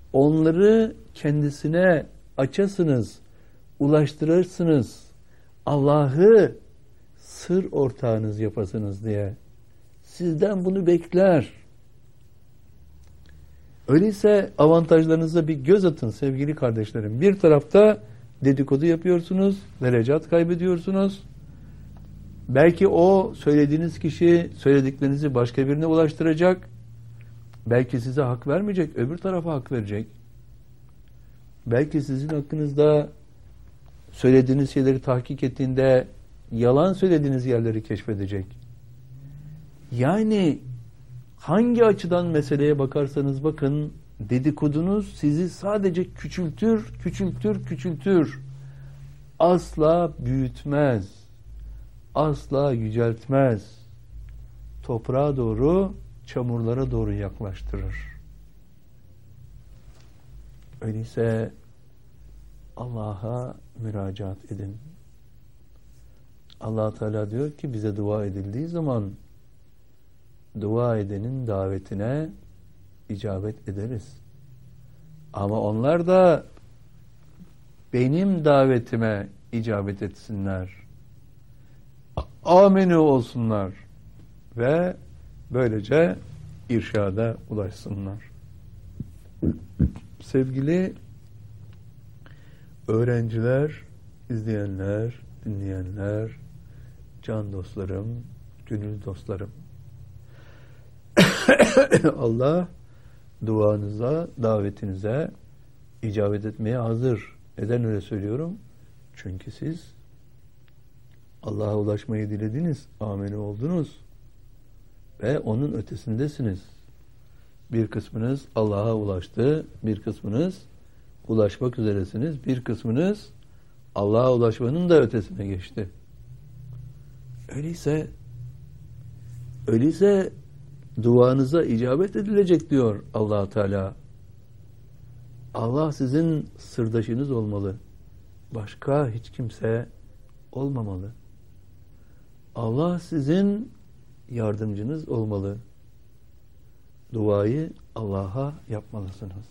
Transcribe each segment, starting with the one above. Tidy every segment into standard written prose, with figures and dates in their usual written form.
onları kendisine açasınız, ulaştırırsınız, Allah'ı sır ortağınız yapasınız diye. Sizden bunu bekler. Öyleyse avantajlarınıza bir göz atın sevgili kardeşlerim. Bir tarafta dedikodu yapıyorsunuz, derecat kaybediyorsunuz. Belki o söylediğiniz kişi söylediklerinizi başka birine ulaştıracak. Belki size hak vermeyecek, öbür tarafa hak verecek. Belki sizin hakkınızda söylediğiniz şeyleri tahkik ettiğinde yalan söylediğiniz yerleri keşfedecek. Yani hangi açıdan meseleye bakarsanız bakın, dedikodunuz sizi sadece küçültür. Asla büyütmez. Asla yüceltmez. Toprağa doğru, çamurlara doğru yaklaştırır. Öyleyse Allah'a müracaat edin. Allah Teala diyor ki bize dua edildiği zaman dua edenin davetine icabet ederiz. Ama onlar da benim davetime icabet etsinler. Amenü olsunlar ve böylece irşada ulaşsınlar. Sevgili öğrenciler, izleyenler, dinleyenler, can dostlarım, gönül dostlarım. Allah duanıza, davetinize icabet etmeye hazır. Neden öyle söylüyorum? Çünkü siz Allah'a ulaşmayı dilediniz, amenü oldunuz ve onun ötesindesiniz. Bir kısmınız Allah'a ulaştı, bir kısmınız ulaşmak üzeresiniz, bir kısmınız Allah'a ulaşmanın da ötesine geçti. Öyleyse duanıza icabet edilecek diyor Allah Teala. Allah sizin sırdaşınız olmalı. Başka hiç kimse olmamalı. Allah sizin yardımcınız olmalı. Duayı Allah'a yapmalısınız.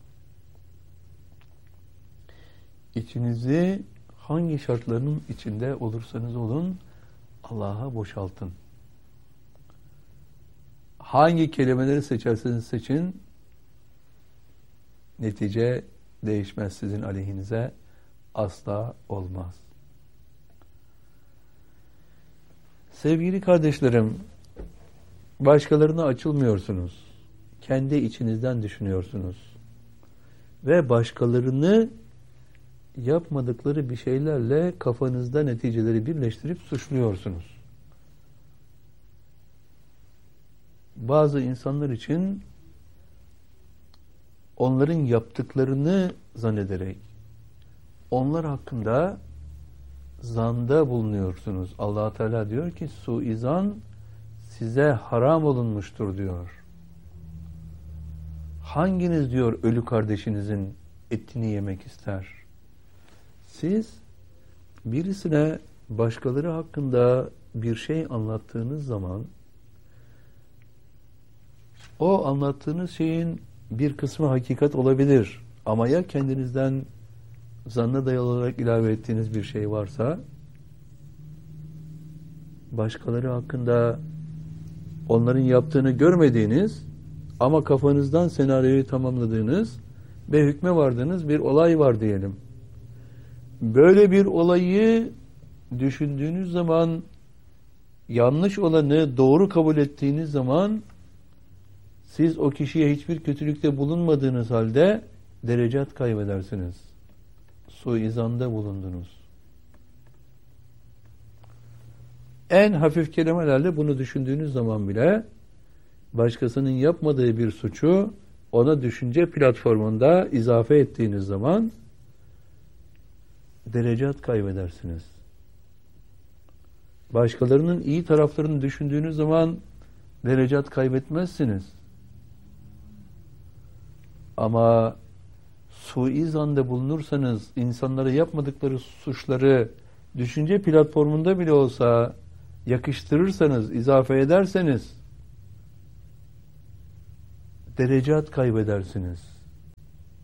İçinizi hangi şartların içinde olursanız olun Allah'a boşaltın. Hangi kelimeleri seçerseniz seçin, netice değişmez, sizin aleyhinize asla olmaz. Sevgili kardeşlerim, başkalarına açılmıyorsunuz. Kendi içinizden düşünüyorsunuz. Ve başkalarını yapmadıkları bir şeylerle kafanızda neticeleri birleştirip suçluyorsunuz. Bazı insanlar için onların yaptıklarını zannederek onlar hakkında zanda bulunuyorsunuz. Allah Teala diyor ki suizan size haram olunmuştur diyor. Hanginiz diyor ölü kardeşinizin etini yemek ister? Siz birisine başkaları hakkında bir şey anlattığınız zaman o anlattığınız şeyin bir kısmı hakikat olabilir. Ama ya kendinizden zanna dayalı olarak ilave ettiğiniz bir şey varsa başkaları hakkında onların yaptığını görmediğiniz ama kafanızdan senaryoyu tamamladığınız ve hükme vardığınız bir olay var diyelim. Böyle bir olayı düşündüğünüz zaman yanlış olanı doğru kabul ettiğiniz zaman siz o kişiye hiçbir kötülükte bulunmadığınız halde derecat kaybedersiniz. Suizanda bulundunuz. En hafif kelimelerle bunu düşündüğünüz zaman bile başkasının yapmadığı bir suçu ona düşünce platformunda izafe ettiğiniz zaman derecat kaybedersiniz. Başkalarının iyi taraflarını düşündüğünüz zaman derecat kaybetmezsiniz. Ama suizanda bulunursanız, insanlara yapmadıkları suçları düşünce platformunda bile olsa yakıştırırsanız, izafe ederseniz derecat kaybedersiniz.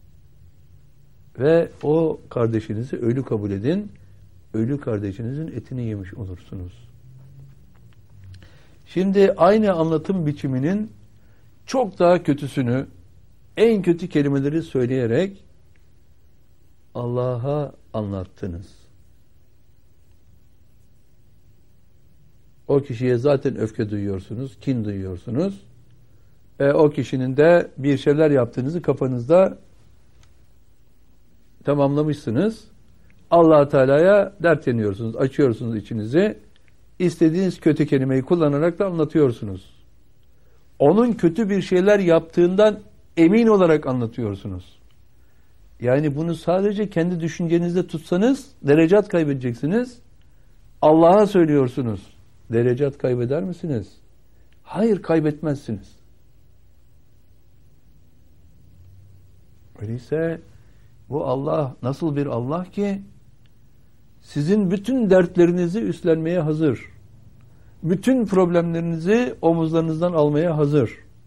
Ve o kardeşinizi ölü kabul edin. Ölü kardeşinizin etini yemiş olursunuz. Şimdi aynı anlatım biçiminin çok daha kötüsünü, en kötü kelimeleri söyleyerek Allah'a anlattınız. O kişiye zaten öfke duyuyorsunuz, kin duyuyorsunuz. O kişinin de bir şeyler yaptığınızı kafanızda tamamlamışsınız. Allah Teala'ya dert yanıyorsunuz, açıyorsunuz içinizi. İstediğiniz kötü kelimeyi kullanarak da anlatıyorsunuz. Onun kötü bir şeyler yaptığından emin olarak anlatıyorsunuz. Yani bunu sadece kendi düşüncenizde tutsanız derecat kaybedeceksiniz. Allah'a söylüyorsunuz. Derecat kaybeder misiniz? Hayır, kaybetmezsiniz. Öyleyse bu Allah nasıl bir Allah ki sizin bütün dertlerinizi üstlenmeye hazır. Bütün problemlerinizi omuzlarınızdan almaya hazır.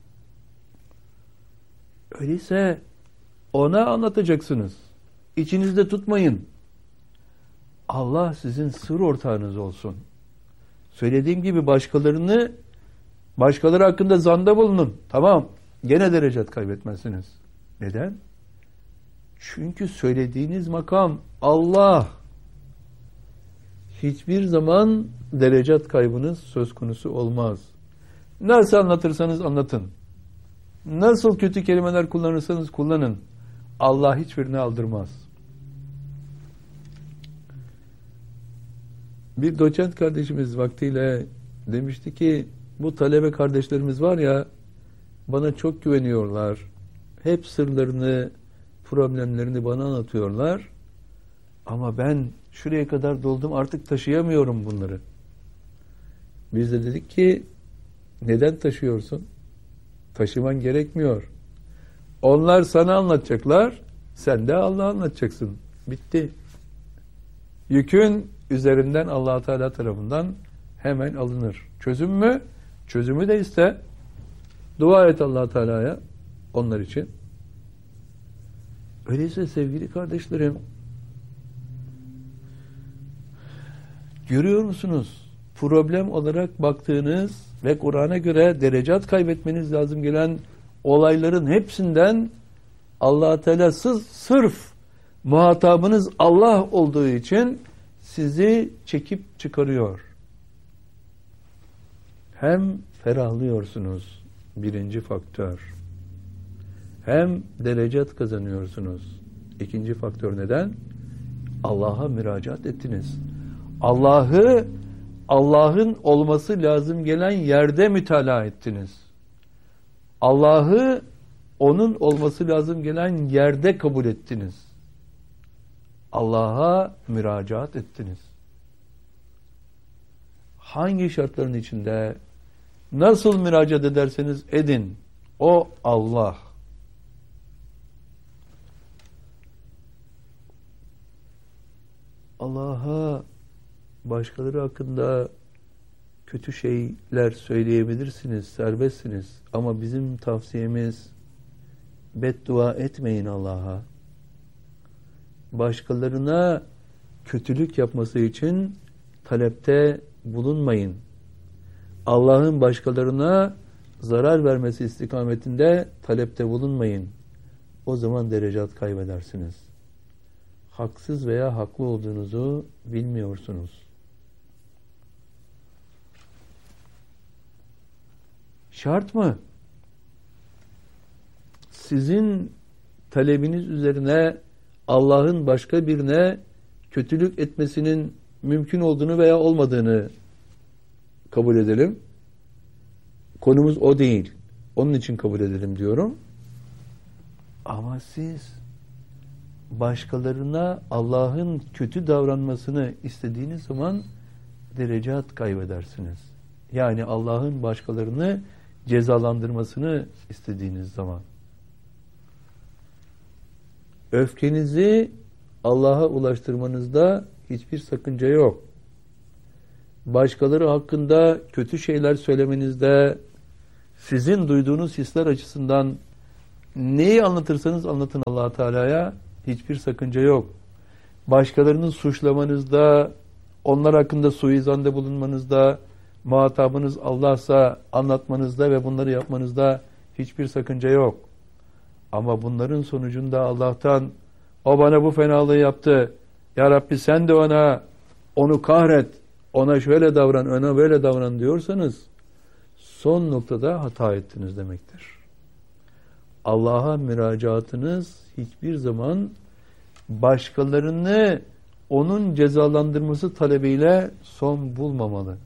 Öyleyse ona anlatacaksınız. İçinizde tutmayın. Allah sizin sır ortağınız olsun. Söylediğim gibi başkaları hakkında zanda bulunun. Tamam, gene derecat kaybetmezsiniz. Neden? Çünkü söylediğiniz makam Allah. Hiçbir zaman derecat kaybınız söz konusu olmaz. Nasıl anlatırsanız anlatın. Nasıl kötü kelimeler kullanırsanız kullanın. Allah hiçbirini aldırmaz. Bir doçent kardeşimiz vaktiyle demişti ki bu talebe kardeşlerimiz var ya bana çok güveniyorlar. Hep sırlarını, problemlerini bana anlatıyorlar. Ama ben şuraya kadar doldum, artık taşıyamıyorum bunları. Biz de dedik ki neden taşıyorsun? Taşıman gerekmiyor. Onlar sana anlatacaklar, sen de Allah'a anlatacaksın. Bitti. Yükün üzerinden Allah Teala tarafından hemen alınır. Çözüm mü? Çözümü de iste. Dua et Allah Teala'ya onlar için. Öyleyse sevgili kardeşlerim, görüyor musunuz? Problem olarak baktığınız ve Kur'an'a göre derecat kaybetmeniz lazım gelen olayların hepsinden Allah Teala sırf muhatabınız Allah olduğu için sizi çekip çıkarıyor. Hem ferahlıyorsunuz, birinci faktör. Hem derecat kazanıyorsunuz. İkinci faktör neden? Allah'a müracaat ettiniz. Allah'ın olması lazım gelen yerde mütalaa ettiniz. Allah'ı onun olması lazım gelen yerde kabul ettiniz. Allah'a müracaat ettiniz. Hangi şartların içinde nasıl müracaat ederseniz edin, o Allah. Allah'a başkaları hakkında kötü şeyler söyleyebilirsiniz, serbestsiniz. Ama bizim tavsiyemiz beddua etmeyin Allah'a. Başkalarına kötülük yapması için talepte bulunmayın. Allah'ın başkalarına zarar vermesi istikametinde talepte bulunmayın. O zaman derecat kaybedersiniz. Haksız veya haklı olduğunuzu bilmiyorsunuz. Şart mı? Sizin talebiniz üzerine Allah'ın başka birine kötülük etmesinin mümkün olduğunu veya olmadığını kabul edelim. Konumuz o değil. Onun için kabul edelim diyorum. Ama siz başkalarına Allah'ın kötü davranmasını istediğiniz zaman derecat kaybedersiniz. Yani Allah'ın başkalarını cezalandırmasını istediğiniz zaman. Öfkenizi Allah'a ulaştırmanızda hiçbir sakınca yok. Başkaları hakkında kötü şeyler söylemenizde sizin duyduğunuz hisler açısından neyi anlatırsanız anlatın Allah Teala'ya hiçbir sakınca yok. Başkalarını suçlamanızda, onlar hakkında suizanda bulunmanızda, muhatabınız Allah'sa anlatmanızda ve bunları yapmanızda hiçbir sakınca yok. Ama bunların sonucunda Allah'tan o bana bu fenalığı yaptı, ya Rabbi sen de onu kahret, ona şöyle davran, ona böyle davran diyorsanız son noktada hata ettiniz demektir. Allah'a müracaatınız hiçbir zaman başkalarını onun cezalandırması talebiyle son bulmamalı.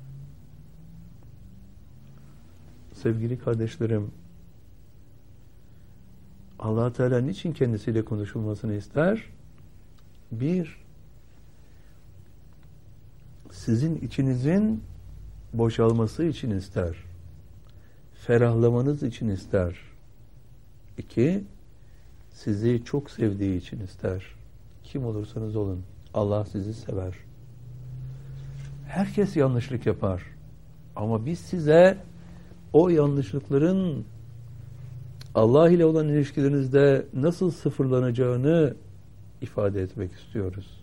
Sevgili kardeşlerim, Allah Teala niçin kendisiyle konuşulmasını ister? Bir, sizin içinizin boşalması için ister. Ferahlamanız için ister. İki, sizi çok sevdiği için ister. Kim olursanız olun, Allah sizi sever. Herkes yanlışlık yapar. Ama biz size o yanlışlıkların Allah ile olan ilişkilerinizde nasıl sıfırlanacağını ifade etmek istiyoruz.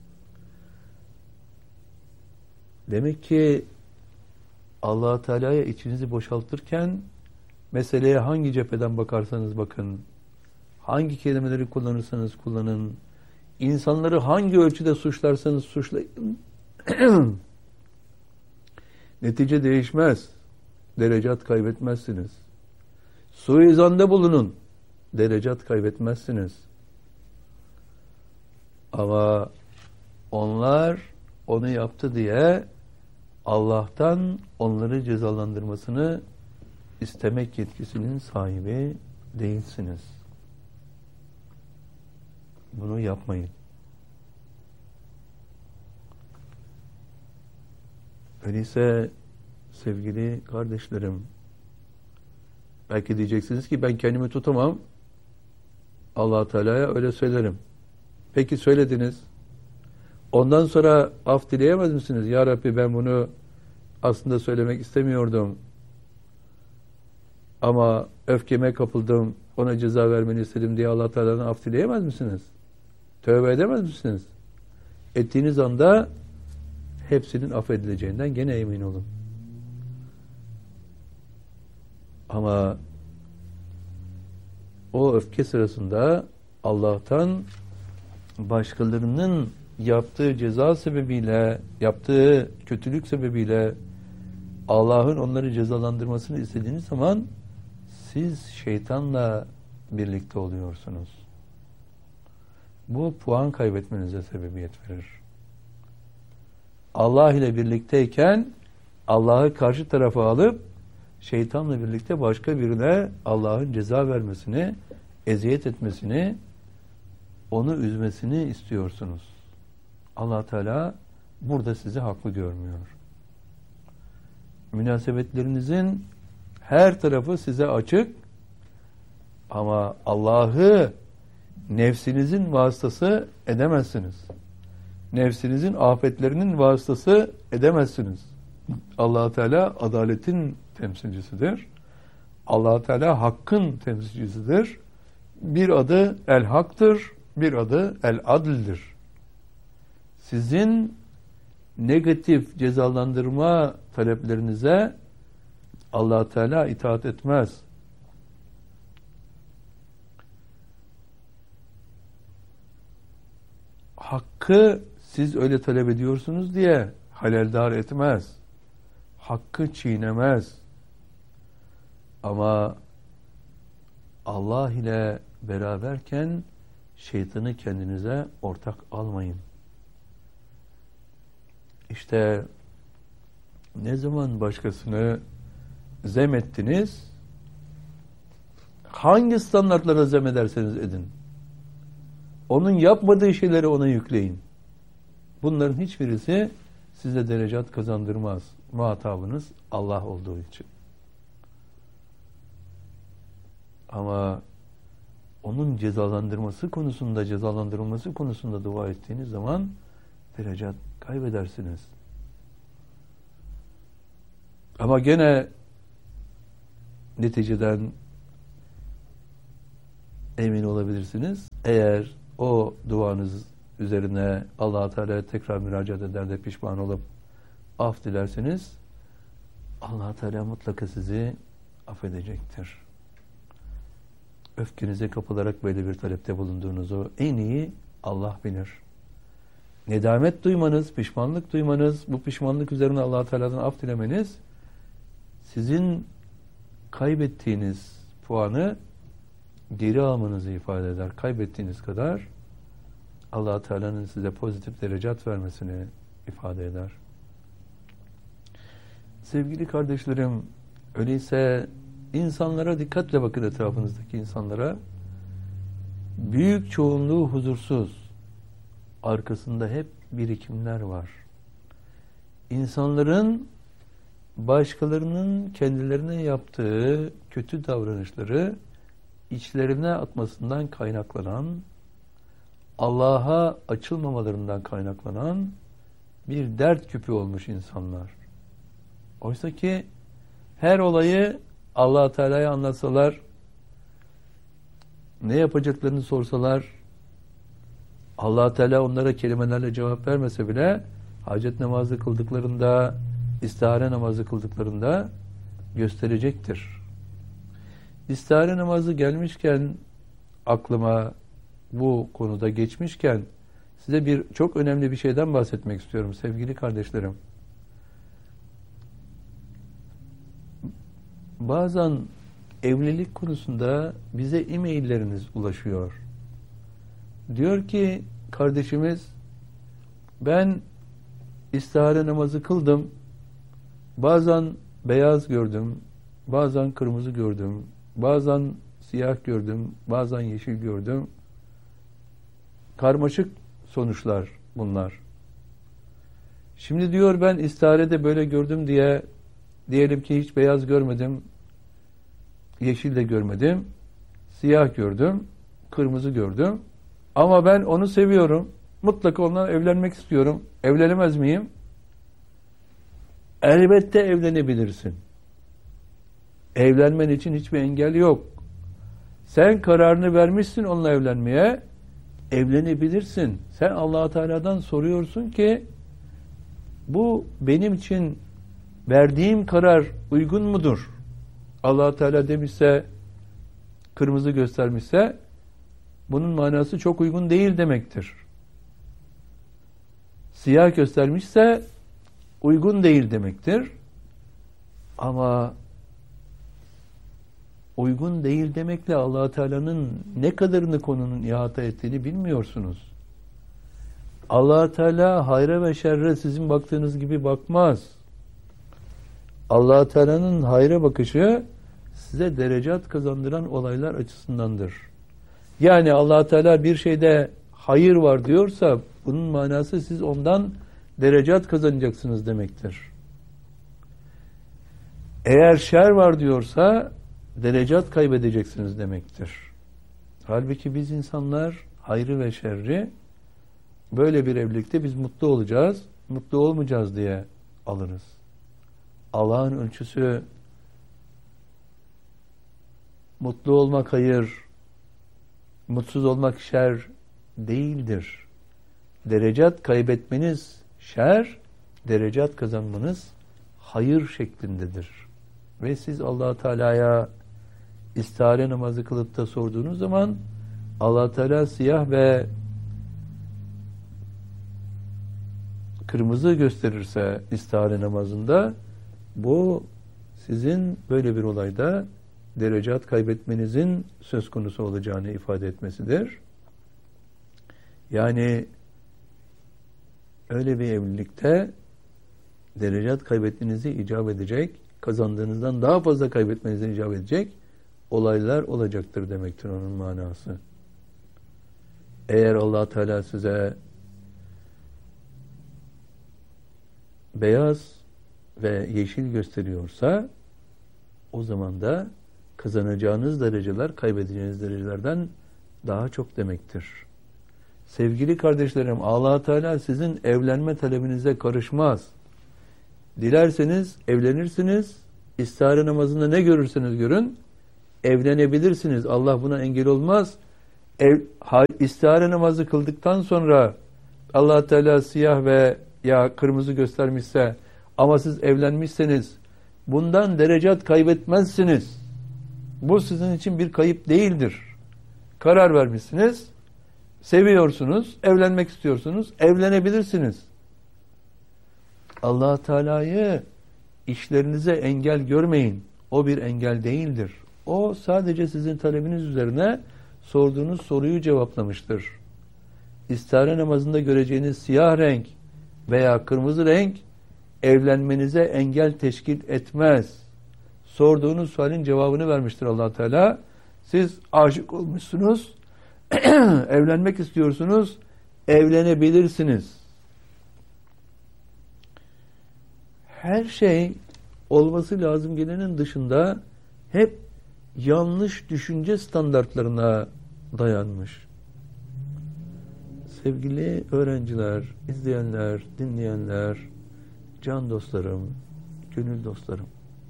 Demek ki Allah Teala'ya içinizi boşaltırken meseleye hangi cepheden bakarsanız bakın, hangi kelimeleri kullanırsanız kullanın, insanları hangi ölçüde suçlarsanız suçlayın, netice değişmez. Derecat kaybetmezsiniz. Suizanda bulunun. Derecat kaybetmezsiniz. Ama onlar onu yaptı diye Allah'tan onları cezalandırmasını istemek yetkisinin sahibi değilsiniz. Bunu yapmayın. Öyleyse sevgili kardeşlerim, belki diyeceksiniz ki ben kendimi tutamam, Allah Teala'ya öyle söylerim. Peki söylediniz. Ondan sonra af dileyemez misiniz? Ya Rabbi ben bunu aslında söylemek istemiyordum. Ama öfkeme kapıldım, ona ceza vermeni istedim diye Allah Teala'dan af dileyemez misiniz? Tövbe edemez misiniz? Ettiğiniz anda hepsinin affedileceğinden gene emin olun. Ama o öfke sırasında Allah'tan başkalarının yaptığı ceza sebebiyle, yaptığı kötülük sebebiyle Allah'ın onları cezalandırmasını istediğiniz zaman siz şeytanla birlikte oluyorsunuz. Bu puan kaybetmenize sebebiyet verir. Allah ile birlikteyken Allah'ı karşı tarafa alıp şeytanla birlikte başka birine Allah'ın ceza vermesini, eziyet etmesini, onu üzmesini istiyorsunuz. Allah Teala burada sizi haklı görmüyor. Münasebetlerinizin her tarafı size açık ama Allah'ı nefsinizin vasıtası edemezsiniz. Nefsinizin afetlerinin vasıtası edemezsiniz. Allah Teala adaletin temsilcisidir. Allah Teala hakkın temsilcisidir. Bir adı El Hak'tır, bir adı El Adil'dir. Sizin negatif cezalandırma taleplerinize Allah Teala itaat etmez. Hakkı siz öyle talep ediyorsunuz diye haleldar etmez. Hakkı çiğnemez. Ama Allah ile beraberken şeytanı kendinize ortak almayın. İşte ne zaman başkasını zem ettiniz, hangi standartlara zem ederseniz edin, onun yapmadığı şeyleri ona yükleyin. Bunların hiçbirisi size derecat kazandırmaz. Muhatabınız Allah olduğu için. Ama onun cezalandırılması konusunda dua ettiğiniz zaman derecat kaybedersiniz. Ama gene neticeden emin olabilirsiniz. Eğer o duanız üzerine Allah-u Teala'ya tekrar müracaat eder de pişman olup af dilerseniz Allah-u Teala mutlaka sizi affedecektir. Öfkenize kapılarak böyle bir talepte bulunduğunuzu en iyi Allah bilir. Nedamet duymanız, pişmanlık duymanız, bu pişmanlık üzerine Allah-u Teala'dan af dilemeniz sizin kaybettiğiniz puanı geri almanızı ifade eder. Kaybettiğiniz kadar Allah-u Teala'nın size pozitif derecat vermesini ifade eder. Sevgili kardeşlerim, öyleyse insanlara dikkatle bakın, etrafınızdaki insanlara. Büyük çoğunluğu huzursuz. Arkasında hep birikimler var. İnsanların başkalarının kendilerine yaptığı kötü davranışları içlerine atmasından kaynaklanan, Allah'a açılmamalarından kaynaklanan bir dert küpü olmuş insanlar. Oysa ki her olayı Allah-u Teala'ya anlatsalar, ne yapacaklarını sorsalar, Allah-u Teala onlara kelimelerle cevap vermese bile hacet namazı kıldıklarında, istihare namazı kıldıklarında gösterecektir. İstihare namazı gelmişken, aklıma bu konuda geçmişken size çok önemli bir şeyden bahsetmek istiyorum sevgili kardeşlerim. Bazen evlilik konusunda bize e-mailleriniz ulaşıyor. Diyor ki kardeşimiz, ben istihare namazı kıldım. Bazen beyaz gördüm, bazen kırmızı gördüm, bazen siyah gördüm, bazen yeşil gördüm. Karmaşık sonuçlar bunlar. Şimdi diyor, ben istiharede böyle gördüm diye, diyelim ki hiç beyaz görmedim, yeşil de görmedim, siyah gördüm, kırmızı gördüm. Ama ben onu seviyorum. Mutlaka onunla evlenmek istiyorum. Evlenemez miyim? Elbette evlenebilirsin. Evlenmen için hiçbir engel yok. Sen kararını vermişsin onunla evlenmeye. Evlenebilirsin. Sen Allah-u Teala'dan soruyorsun ki bu benim için verdiğim karar uygun mudur? Allah-u Teala demişse, kırmızı göstermişse bunun manası çok uygun değil demektir. Siyah göstermişse uygun değil demektir. Ama uygun değil demekle Allah-u Teala'nın ne kadarını konunun ihata ettiğini bilmiyorsunuz. Allah-u Teala hayra ve şerre sizin baktığınız gibi bakmaz. Allah-u Teala'nın hayra bakışı size derecat kazandıran olaylar açısındandır. Yani Allah-u Teala bir şeyde hayır var diyorsa bunun manası siz ondan derecat kazanacaksınız demektir. Eğer şer var diyorsa derecat kaybedeceksiniz demektir. Halbuki biz insanlar hayrı ve şerri böyle bir evlilikte biz mutlu olacağız, mutlu olmayacağız diye alırız. Allah'ın ölçüsü mutlu olmak hayır, mutsuz olmak şer değildir. Derecat kaybetmeniz şer, derecat kazanmanız hayır şeklindedir. Ve siz Allah-u Teala'ya istihare namazı kılıp da sorduğunuz zaman Allah-u Teala siyah ve kırmızı gösterirse istihare namazında, bu sizin böyle bir olayda derecat kaybetmenizin söz konusu olacağını ifade etmesidir. Yani öyle bir evlilikte derecat kaybetmenizi icap edecek, kazandığınızdan daha fazla kaybetmenizi icap edecek olaylar olacaktır demektir onun manası. Eğer Allah Teala size beyaz ve yeşil gösteriyorsa, o zaman da kazanacağınız dereceler kaybedeceğiniz derecelerden daha çok demektir. Sevgili kardeşlerim, Allah Teala sizin evlenme talebinize karışmaz. Dilerseniz evlenirsiniz, istihare namazında ne görürseniz görün, evlenebilirsiniz. Allah buna engel olmaz. istihare namazı kıldıktan sonra Allah Teala siyah ve ya kırmızı göstermişse ama siz evlenmişseniz bundan derecat kaybetmezsiniz. Bu sizin için bir kayıp değildir. Karar vermişsiniz, seviyorsunuz, evlenmek istiyorsunuz, evlenebilirsiniz. Allah Teala'yı işlerinize engel görmeyin. O bir engel değildir. O sadece sizin talebiniz üzerine sorduğunuz soruyu cevaplamıştır. İstihare namazında göreceğiniz siyah renk veya kırmızı renk evlenmenize engel teşkil etmez. Sorduğunuz sualin cevabını vermiştir Allah Teala. Siz aşık olmuşsunuz, evlenmek istiyorsunuz, evlenebilirsiniz. Her şey olması lazım gelenin dışında hep yanlış düşünce standartlarına dayanmış. Sevgili öğrenciler, izleyenler, dinleyenler, can dostlarım, gönül dostlarım,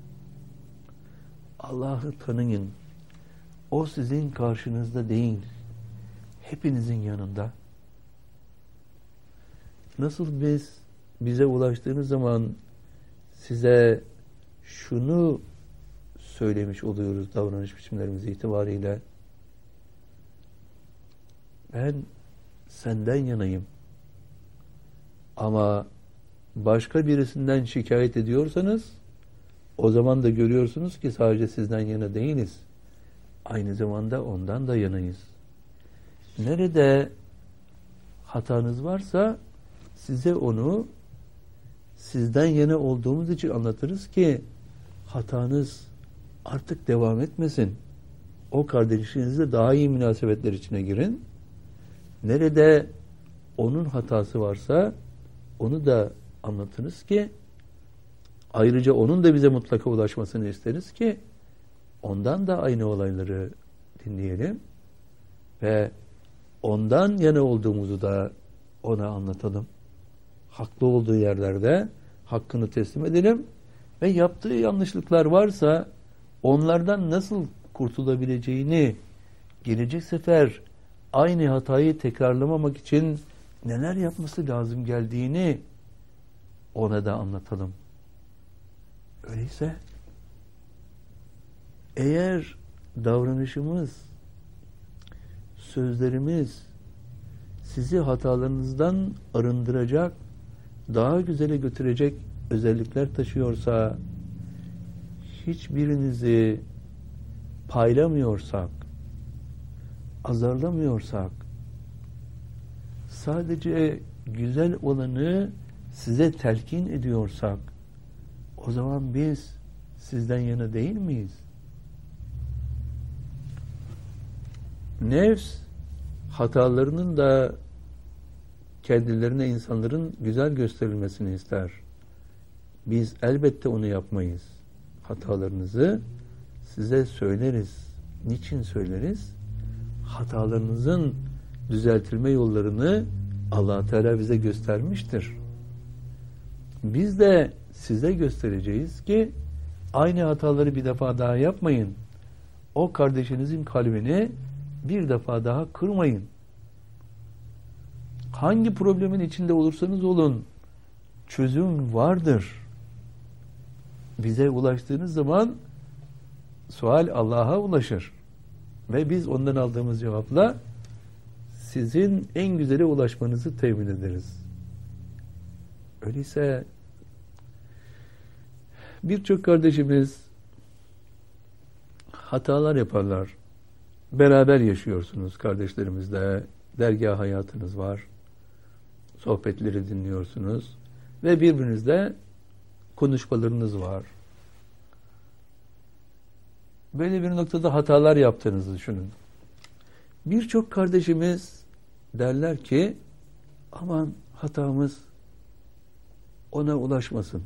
Allah'ı tanıyın. O sizin karşınızda değil, hepinizin yanında. Nasıl bize ulaştığınız zaman size şunu söylemiş oluyoruz davranış biçimlerimiz itibariyle. Ben senden yanayım. Ama başka birisinden şikayet ediyorsanız o zaman da görüyorsunuz ki sadece sizden yana değiliz. Aynı zamanda ondan da yanayız. Nerede hatanız varsa size onu sizden yana olduğumuz için anlatırız ki hatanız artık devam etmesin. O kardeşinizle daha iyi münasebetler içine girin. Nerede onun hatası varsa onu da anlatınız ki ayrıca onun da bize mutlaka ulaşmasını isteriz ki ondan da aynı olayları dinleyelim ve ondan yana olduğumuzu da ona anlatalım. Haklı olduğu yerlerde hakkını teslim edelim ve yaptığı yanlışlıklar varsa onlardan nasıl kurtulabileceğini, gelecek sefer aynı hatayı tekrarlamamak için neler yapması lazım geldiğini ona da anlatalım. Öyleyse eğer davranışımız, sözlerimiz sizi hatalarınızdan arındıracak, daha güzele götürecek özellikler taşıyorsa, hiçbirinizi paylamıyorsak, azarlamıyorsak, sadece güzel olanı size telkin ediyorsak, o zaman biz sizden yana değil miyiz? Nefs hatalarının da kendilerine insanların güzel gösterilmesini ister. Biz elbette onu yapmayız. Hatalarınızı size söyleriz. Niçin söyleriz? Hatalarınızın düzeltilme yollarını Allah Teala bize göstermiştir. Biz de size göstereceğiz ki aynı hataları bir defa daha yapmayın. O kardeşinizin kalbini bir defa daha kırmayın. Hangi problemin içinde olursanız olun, çözüm vardır. Bize ulaştığınız zaman sual Allah'a ulaşır. Ve biz ondan aldığımız cevapla sizin en güzele ulaşmanızı temin ederiz. Öyleyse birçok kardeşimiz hatalar yaparlar. Beraber yaşıyorsunuz kardeşlerimizle. Dergâh hayatınız var. Sohbetleri dinliyorsunuz. Ve birbirinizle konuşmalarınız var. Böyle bir noktada hatalar yaptığınızı düşünün. Birçok kardeşimiz derler ki aman hatamız ona ulaşmasın.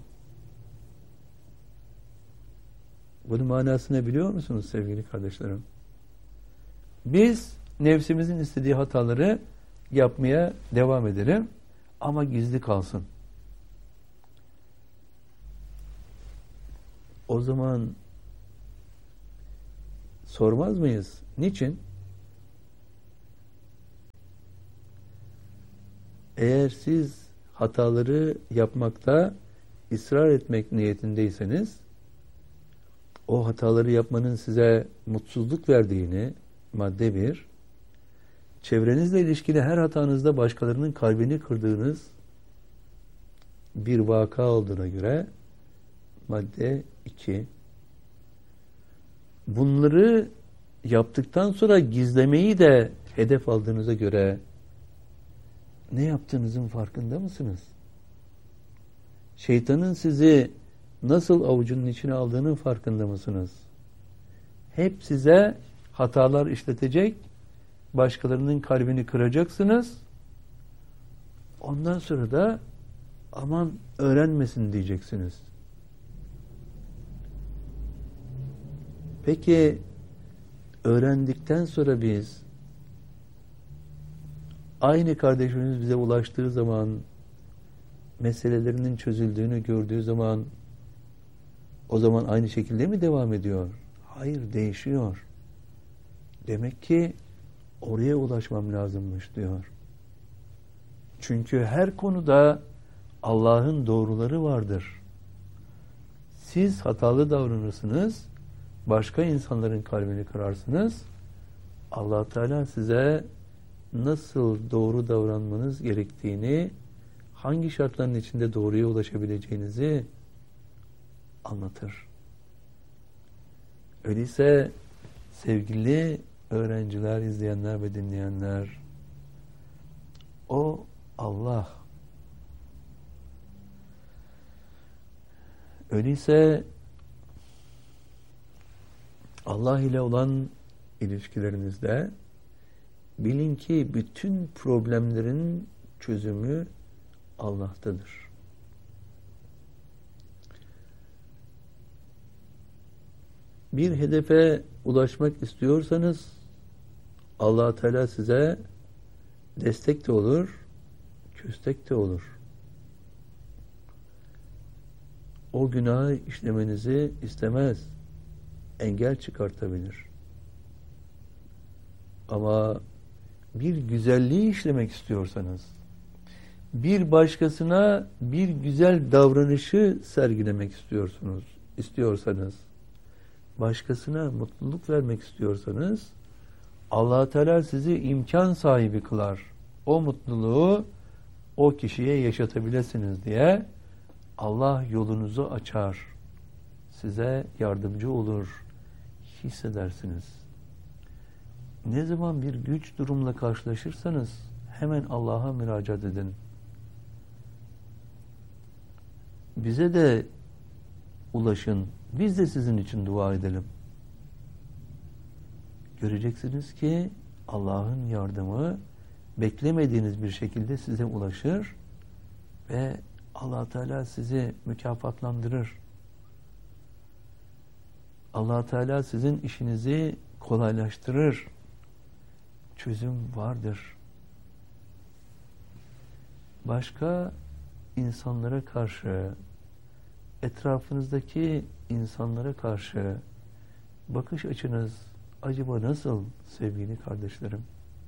Bunun manasını biliyor musunuz sevgili kardeşlerim? Biz nefsimizin istediği hataları yapmaya devam edelim ama gizli kalsın. O zaman sormaz mıyız? Niçin? Eğer siz hataları yapmakta ısrar etmek niyetindeyseniz, o hataları yapmanın size mutsuzluk verdiğini, madde bir, çevrenizle ilişkili her hatanızda başkalarının kalbini kırdığınız bir vaka olduğuna göre, madde 2, bunları yaptıktan sonra gizlemeyi de hedef aldığınıza göre ne yaptığınızın farkında mısınız? Şeytanın sizi nasıl avucunun içine aldığının farkında mısınız? Hep size hatalar işletecek, başkalarının kalbini kıracaksınız. Ondan sonra da aman öğrenmesin diyeceksiniz. Peki öğrendikten sonra biz aynı kardeşimiz bize ulaştığı zaman, meselelerinin çözüldüğünü gördüğü zaman, o zaman aynı şekilde mi devam ediyor? Hayır, değişiyor. Demek ki oraya ulaşmam lazımmış diyor. Çünkü her konuda Allah'ın doğruları vardır. Siz hatalı davranırsınız, başka insanların kalbini kırarsınız. Allah Teala size nasıl doğru davranmanız gerektiğini, hangi şartların içinde doğruya ulaşabileceğinizi anlatır. Öyleyse sevgili öğrenciler, izleyenler ve dinleyenler, o Allah. Öyleyse Allah ile olan ilişkilerinizde bilin ki bütün problemlerin çözümü Allah'tadır. Bir hedefe ulaşmak istiyorsanız Allah Teala size destek de olur, köstek de olur. O günahı işlemenizi istemez, engel çıkartabilir. Ama bir güzelliği işlemek istiyorsanız, bir başkasına bir güzel davranışı sergilemek istiyorsanız, başkasına mutluluk vermek istiyorsanız, Allah Teala sizi imkan sahibi kılar. O mutluluğu o kişiye yaşatabilirsiniz diye Allah yolunuzu açar. Size yardımcı olur. Hissedersiniz. Ne zaman bir güç durumla karşılaşırsanız hemen Allah'a müracaat edin. Bize de ulaşın. Biz de sizin için dua edelim. Göreceksiniz ki Allah'ın yardımı beklemediğiniz bir şekilde size ulaşır ve Allah Teala sizi mükafatlandırır. Allah Teala sizin işinizi kolaylaştırır. Çözüm vardır. Başka insanlara karşı, etrafınızdaki insanlara karşı bakış açınız acaba nasıl sevgili kardeşlerim?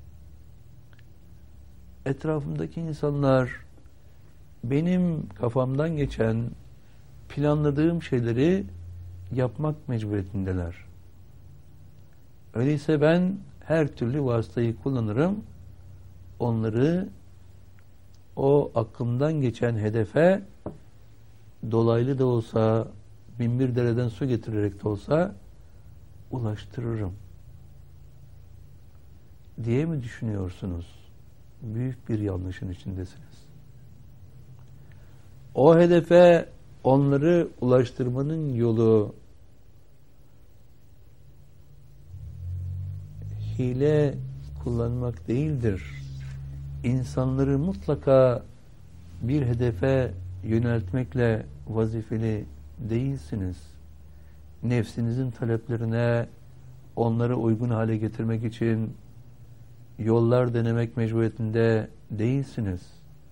Etrafımdaki insanlar benim kafamdan geçen, planladığım şeyleri yapmak mecburiyetindeler. Öyleyse ben her türlü vasıtayı kullanırım. Onları o aklımdan geçen hedefe dolaylı da olsa, binbir dereden su getirerek de olsa ulaştırırım diye mi düşünüyorsunuz? Büyük bir yanlışın içindesiniz. O hedefe onları ulaştırmanın yolu hile kullanmak değildir. İnsanları mutlaka bir hedefe yöneltmekle vazifeli değilsiniz. Nefsinizin taleplerine onları uygun hale getirmek için yollar denemek mecburiyetinde değilsiniz.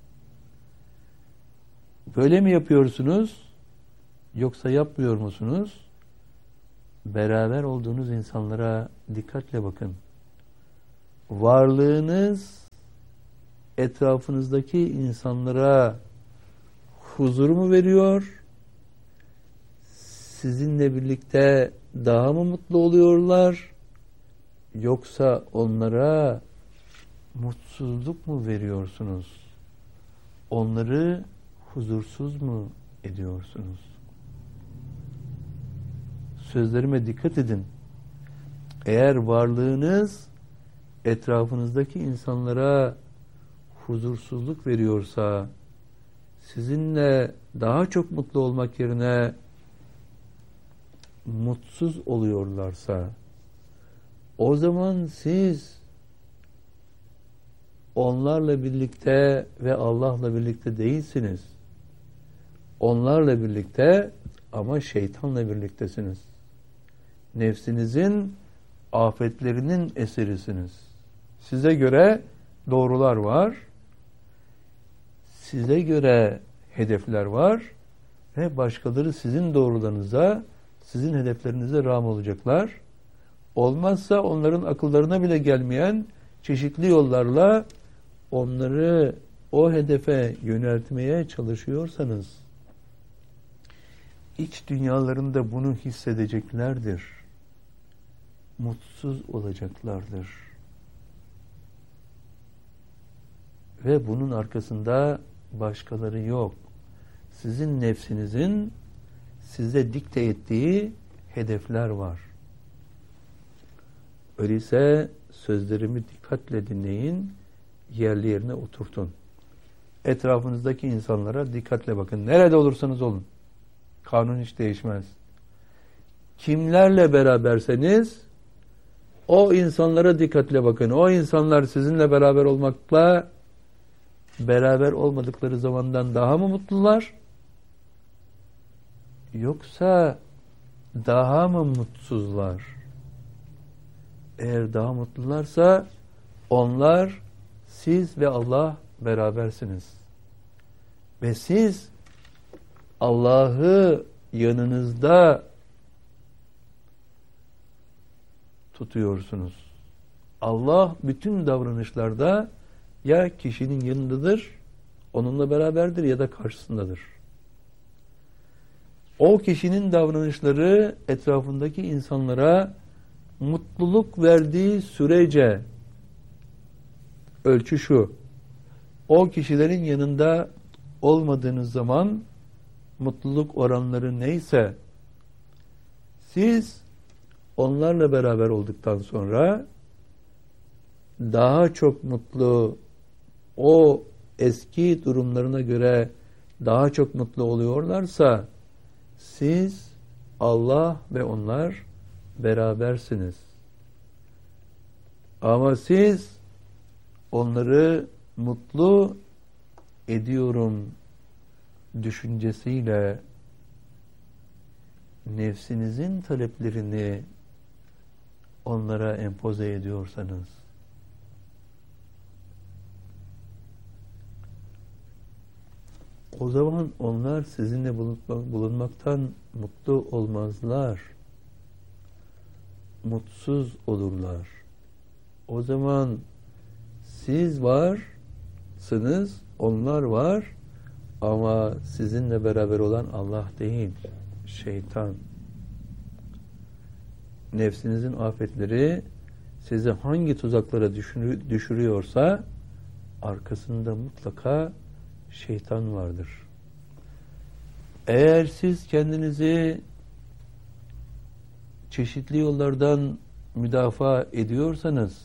Böyle mi yapıyorsunuz? Yoksa yapmıyor musunuz? Beraber olduğunuz insanlara dikkatle bakın. Varlığınız etrafınızdaki insanlara huzur mu veriyor? Sizinle birlikte daha mı mutlu oluyorlar? Yoksa onlara mutsuzluk mu veriyorsunuz? Onları huzursuz mu ediyorsunuz? Sözlerime dikkat edin. Eğer varlığınız etrafınızdaki insanlara huzursuzluk veriyorsa, sizinle daha çok mutlu olmak yerine mutsuz oluyorlarsa, o zaman siz onlarla birlikte ve Allah'la birlikte değilsiniz. Onlarla birlikte ama şeytanla birliktesiniz. Nefsinizin afetlerinin eserisiniz. Size göre doğrular var. Size göre hedefler var ve başkaları sizin doğrularınıza, sizin hedeflerinize rağm olacaklar. Olmazsa onların akıllarına bile gelmeyen çeşitli yollarla onları o hedefe yöneltmeye çalışıyorsanız, iç dünyalarında bunu hissedeceklerdir. Mutsuz olacaklardır. Ve bunun arkasında başkaları yok. Sizin nefsinizin size dikte ettiği hedefler var. Öyleyse sözlerimi dikkatle dinleyin, yerli yerine oturtun. Etrafınızdaki insanlara dikkatle bakın. Nerede olursanız olun. Kanun hiç değişmez. Kimlerle beraberseniz o insanlara dikkatle bakın. O insanlar sizinle beraber olmakla beraber olmadıkları zamandan daha mı mutlular? Yoksa daha mı mutsuzlar? Eğer daha mutlularsa onlar, siz ve Allah berabersiniz. Ve siz Allah'ı yanınızda tutuyorsunuz. Allah bütün davranışlarda ya kişinin yanındadır, onunla beraberdir ya da karşısındadır. O kişinin davranışları etrafındaki insanlara mutluluk verdiği sürece ölçü şu: o kişilerin yanında olmadığınız zaman mutluluk oranları neyse, siz onlarla beraber olduktan sonra daha çok mutlu, o eski durumlarına göre daha çok mutlu oluyorlarsa, siz, Allah ve onlar berabersiniz. Ama siz onları mutlu ediyorum düşüncesiyle nefsinizin taleplerini onlara empoze ediyorsanız, o zaman onlar sizinle bulunmaktan mutlu olmazlar. Mutsuz olurlar. O zaman siz varsınız, onlar var ama sizinle beraber olan Allah değil, şeytan. Nefsinizin afetleri sizi hangi tuzaklara düşürüyorsa arkasında mutlaka şeytan vardır. Eğer siz kendinizi çeşitli yollardan müdafaa ediyorsanız,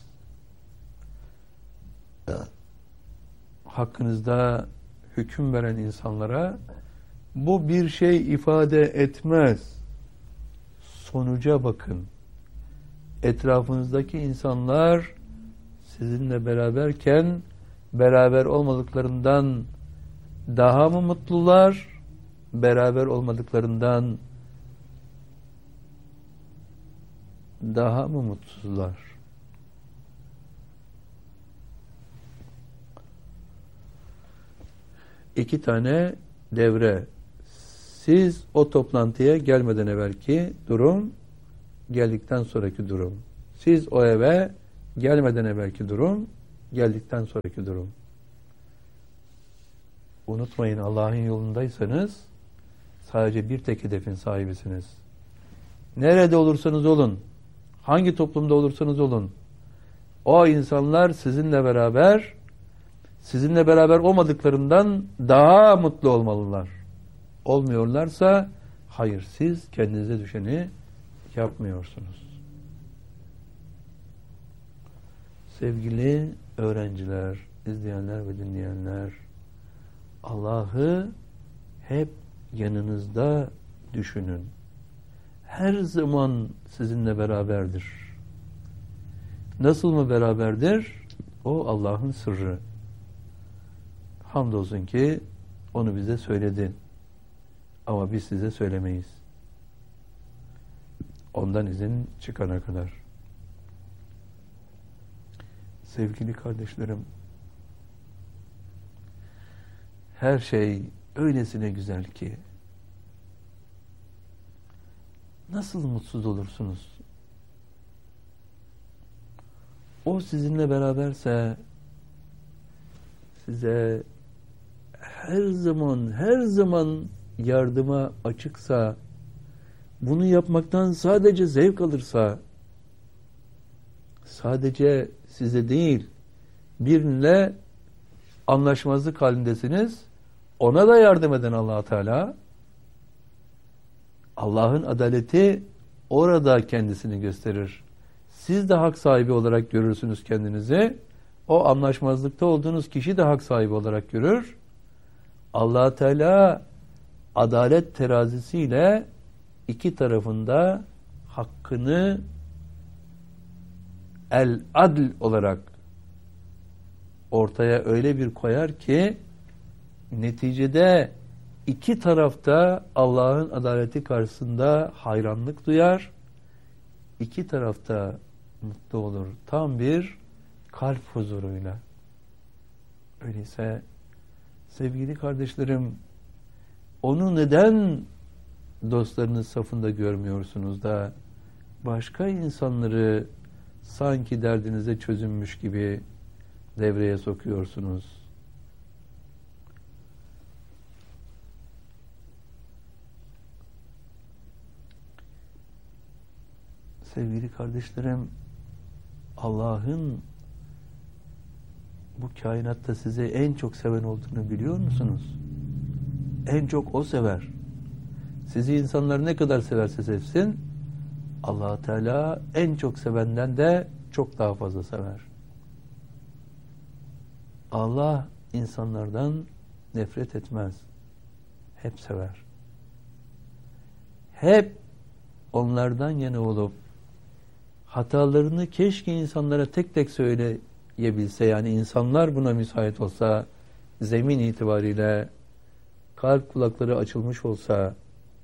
hakkınızda hüküm veren insanlara bu bir şey ifade etmez. Sonuca bakın. Etrafınızdaki insanlar sizinle beraberken beraber olmadıklarından daha mı mutlular? Beraber olmadıklarından daha mı mutsuzlar? İki tane devre. Siz o toplantıya gelmeden evvelki durum, geldikten sonraki durum. Siz o eve gelmeden evvelki durum, geldikten sonraki durum. unutmayın, Allah'ın yolundaysanız sadece bir tek hedefin sahibisiniz. Nerede olursanız olun, hangi toplumda olursanız olun, o insanlar sizinle beraber olmadıklarından daha mutlu olmalılar. Olmuyorlarsa hayır, siz kendinize düşeni yapmıyorsunuz. Sevgili öğrenciler, izleyenler ve dinleyenler, Allah'ı hep yanınızda düşünün. Her zaman sizinle beraberdir. Nasıl mı beraberdir? O Allah'ın sırrı. Hamdolsun ki onu bize söyledi. Ama biz size söylemeyiz. Ondan izin çıkana kadar. Sevgili kardeşlerim, her şey öylesine güzel ki nasıl mutsuz olursunuz? O sizinle beraberse size her zaman yardıma açıksa, bunu yapmaktan sadece zevk alırsa, sadece size değil, birine anlaşmazlık halindesiniz, ona da yardım eden Allah Teala, Allah'ın adaleti orada kendisini gösterir. Siz de hak sahibi olarak görürsünüz kendinizi. O anlaşmazlıkta olduğunuz kişi de hak sahibi olarak görür. Allah Teala adalet terazisiyle iki tarafında hakkını el-adl olarak ortaya öyle bir koyar ki neticede iki tarafta Allah'ın adaleti karşısında hayranlık duyar. İki tarafta mutlu olur. Tam bir kalp huzuruyla. Öyleyse sevgili kardeşlerim, onu neden dostlarınız safında görmüyorsunuz da başka insanları sanki derdinize çözünmüş gibi devreye sokuyorsunuz? Sevgili kardeşlerim, Allah'ın bu kainatta size en çok seven olduğunu biliyor musunuz? En çok O sever. Sizi insanlar ne kadar severse sevsin, Allah Teala en çok sevenden de çok daha fazla sever. Allah insanlardan nefret etmez. Hep sever. Hep onlardan yana olup hatalarını keşke insanlara tek tek söyleyebilse, yani insanlar buna müsait olsa, zemin itibariyle kalp kulakları açılmış olsa,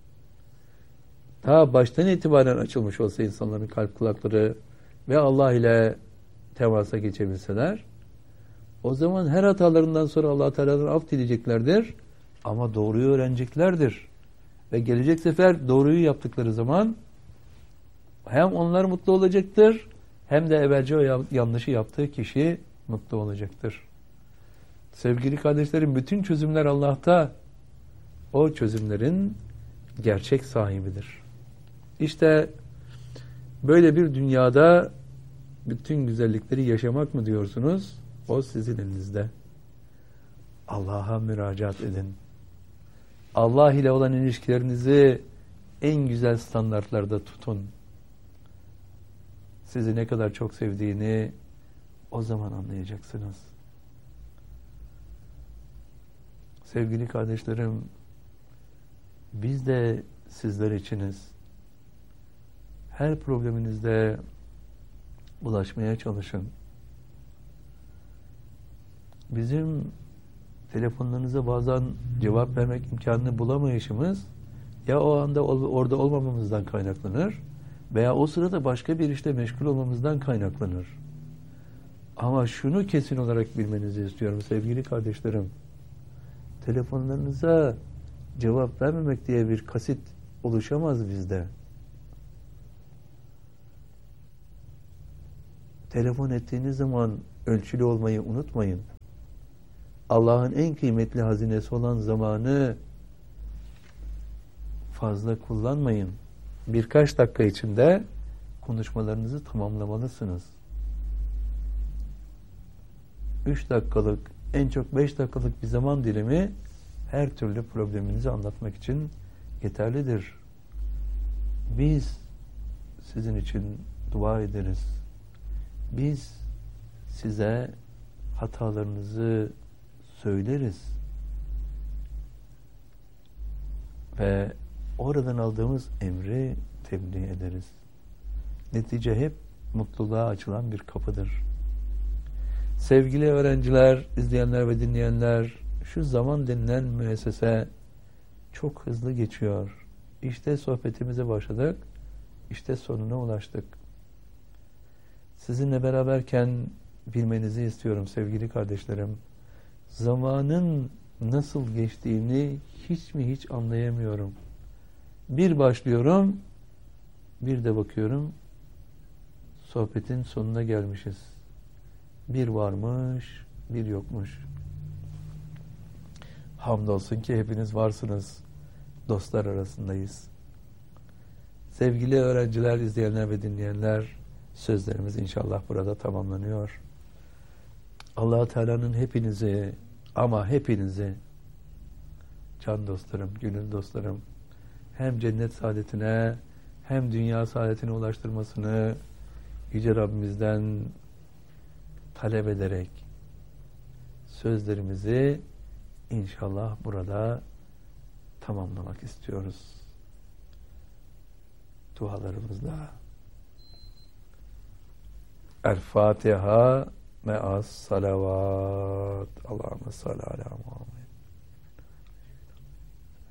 ta baştan itibaren açılmış olsa insanların kalp kulakları ve Allah ile temasa geçebilseler, o zaman her hatalarından sonra Allah Teala'dan af dileyeceklerdir ama doğruyu öğreneceklerdir. Ve gelecek sefer doğruyu yaptıkları zaman hem onlar mutlu olacaktır, hem de evvelce o yanlışı yaptığı kişi mutlu olacaktır. Sevgili kardeşlerim, bütün çözümler Allah'ta. O çözümlerin gerçek sahibidir. İşte böyle bir dünyada bütün güzellikleri yaşamak mı diyorsunuz? O sizin elinizde. Allah'a müracaat edin. Allah ile olan ilişkilerinizi en güzel standartlarda tutun. Sizi ne kadar çok sevdiğini o zaman anlayacaksınız. Sevgili kardeşlerim, biz de sizler içiniz. Her probleminizde ulaşmaya çalışın. Bizim telefonlarınıza bazen cevap vermek imkanını bulamayışımız ya o anda orada olmamamızdan kaynaklanır veya o sırada başka bir işle meşgul olmamızdan kaynaklanır. Ama şunu kesin olarak bilmenizi istiyorum sevgili kardeşlerim. Telefonlarınıza cevap vermemek diye bir kasit oluşamaz bizde. Telefon ettiğiniz zaman ölçülü olmayı unutmayın. Allah'ın en kıymetli hazinesi olan zamanı fazla kullanmayın. Birkaç dakika içinde konuşmalarınızı tamamlamalısınız. 3 dakikalık, en çok 5 dakikalık bir zaman dilimi her türlü probleminizi anlatmak için yeterlidir. Biz sizin için dua ederiz. Biz size hatalarınızı söyleriz. Ve oradan aldığımız emri tebliğ ederiz. Netice hep mutluluğa açılan bir kapıdır. Sevgili öğrenciler, izleyenler ve dinleyenler, şu zaman denilen müessese çok hızlı geçiyor. İşte sohbetimize başladık, işte sonuna ulaştık. Sizinle beraberken bilmenizi istiyorum sevgili kardeşlerim. Zamanın nasıl geçtiğini hiç anlayamıyorum. Bir başlıyorum, bir de bakıyorum, sohbetin sonuna gelmişiz. Bir varmış, bir yokmuş. Hamdolsun ki hepiniz varsınız. Dostlar arasındayız. Sevgili öğrenciler, izleyenler ve dinleyenler, sözlerimiz inşallah burada tamamlanıyor. Allah-u Teala'nın hepinizi, ama hepinizi, can dostlarım, gönül dostlarım, hem cennet saadetine hem dünya saadetine ulaştırmasını Yüce Rabbimizden talep ederek sözlerimizi inşallah burada tamamlamak istiyoruz. Dualarımızla. El Fatiha me'as salavat. Allahümme salli ala